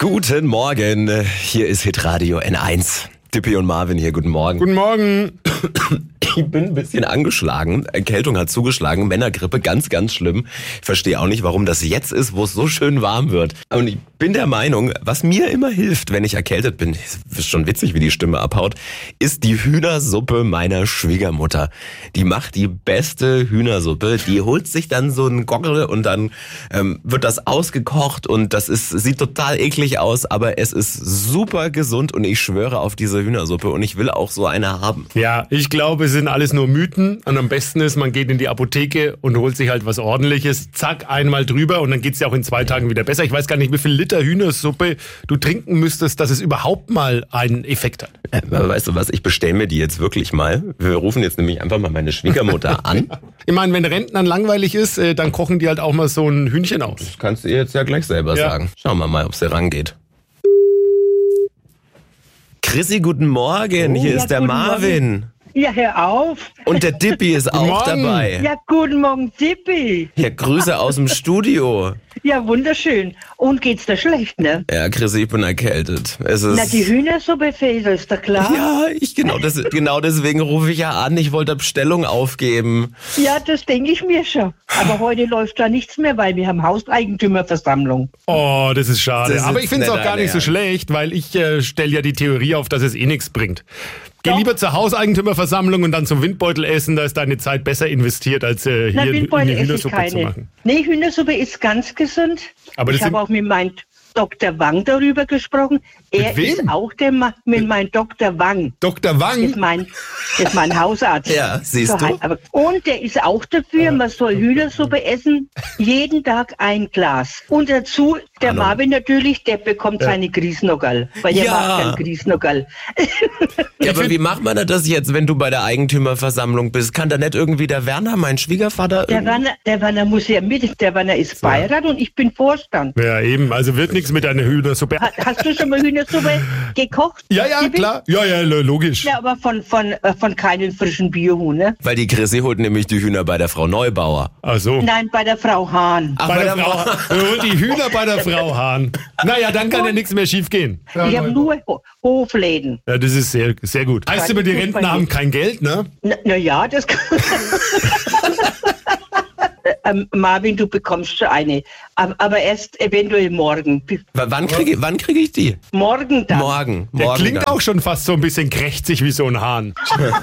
Guten Morgen, hier ist Hitradio N1. Dippy und Marvin hier, guten Morgen. Guten Morgen. Ich bin ein bisschen angeschlagen. Erkältung hat zugeschlagen. Männergrippe, ganz, ganz schlimm. Ich verstehe auch nicht, warum das jetzt ist, wo es so schön warm wird. Und ich bin der Meinung, was mir immer hilft, wenn ich erkältet bin, ist schon witzig, wie die Stimme abhaut, ist die Hühnersuppe meiner Schwiegermutter. Die macht die beste Hühnersuppe. Die holt sich dann so einen Gockel und dann wird das ausgekocht und sieht total eklig aus, aber es ist super gesund und ich schwöre auf diese Hühnersuppe und ich will auch so eine haben. Ja, ich glaube, es sind alles nur Mythen und am besten ist, man geht in die Apotheke und holt sich halt was Ordentliches, zack, einmal drüber und dann geht's ja auch in 2 Tagen wieder besser. Ich weiß gar nicht, wie viel Liter Hühnersuppe du trinken müsstest, dass es überhaupt mal einen Effekt hat. Weißt du was, ich bestelle mir die jetzt wirklich mal. Wir rufen jetzt nämlich einfach mal meine Schwiegermutter an. Ich meine, wenn Rentnern langweilig ist, dann kochen die halt auch mal so ein Hühnchen aus. Das kannst du ihr jetzt ja gleich selber sagen. Schauen wir mal, ob sie rangeht. Chrissy, guten Morgen. Hier ist der Marvin. Morgen. Ja, hör auf. Und der Dippy ist auch Morgen. dabei. Ja, guten Morgen, Dippy. Ja, Grüße aus dem Studio. Ja, wunderschön. Und geht's dir schlecht, ne? Ja, Chrissy, ich bin erkältet. Es ist Na, die Hühnersuppe fehlt, ist doch klar. ja, genau deswegen rufe ich ja an. Ich wollte Bestellung aufgeben. Ja, das denke ich mir schon. Aber heute läuft da nichts mehr, weil wir haben Hauseigentümerversammlung. Oh, das ist schade. Das ist Aber ich finde es nicht auch gar nicht so dein schlecht, weil ich stelle ja die Theorie auf, dass es eh nichts bringt. Geh Doch. lieber zur Hauseigentümerversammlung und dann zum Windbeutel essen, da ist deine Zeit besser investiert, als hier Na, eine Windbeutel esse ich Hühnersuppe zu keine. machen. Nee, Hühnersuppe ist ganz gesund. Aber das ich habe sind- auch mit meinem Dr. Wang darüber gesprochen. Er wem? ist auch mit meinem Dr. Wang. Dr. Wang? Das ist mein Hausarzt. Ja, siehst du? Und der ist auch dafür, man soll Hühnersuppe essen, jeden Tag ein Glas. Und dazu, der Marvin natürlich, der bekommt seine Grießnoggerl, weil der Ja. mag kein Grießnoggerl. Ja, aber wie macht man das jetzt, wenn du bei der Eigentümerversammlung bist? Kann da nicht irgendwie der Werner, mein Schwiegervater, Der Werner muss ja mit, der Werner ist Beirat und ich bin Vorstand. Ja, eben, also wird nichts mit einer Hühnersuppe. Hast du schon mal Hühnersuppe gekocht? Ja, Dippy? klar. Ja, logisch. Ja, aber von keinen frischen Biohuhn, ne? Weil die Chrissy holt nämlich die Hühner bei der Frau Neubauer. Ach so. Nein, bei der Frau Hahn. Ach, Bei der Frau, und die Hühner bei der Frau Hahn. Naja, dann kann ja nichts mehr schief gehen. Ich habe nur Hofläden. Ja, das ist sehr, sehr gut. Heißt aber, die Rentner haben kein Geld, ne? Na ja, das kann. Marvin, du bekommst schon eine. Aber erst eventuell morgen. Wann kriege ich die? Morgen dann. Morgen. Der klingt dann. auch schon fast so ein bisschen krächzig wie so ein Hahn.